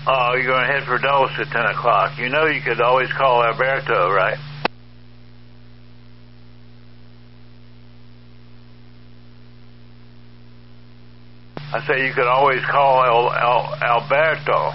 Oh, you're going to head for Dulce at 10 o'clock. You know you could always call Alberto, right? I say you could always call Alberto.